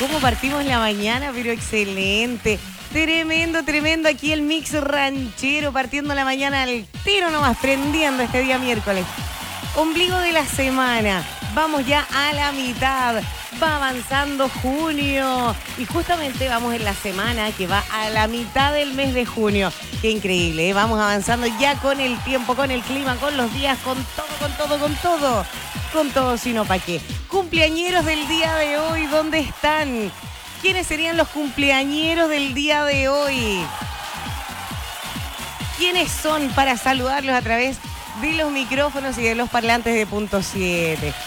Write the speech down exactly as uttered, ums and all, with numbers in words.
cómo partimos la mañana, pero excelente. Tremendo, tremendo. Aquí el mix ranchero partiendo la mañana al tiro nomás, prendiendo este día miércoles. Ombligo de la semana. Vamos ya a la mitad. Va avanzando junio. Y justamente vamos en la semana que va a la mitad del mes de junio. Qué increíble, ¿eh? Vamos avanzando ya con el tiempo, con el clima, con los días, con todo, con todo, con todo. Con todo, sino pa' qué. Cumpleañeros del día de hoy, ¿dónde están? ¿Quiénes serían los cumpleañeros del día de hoy? ¿Quiénes son para saludarlos a través de los micrófonos y de los parlantes de punto siete?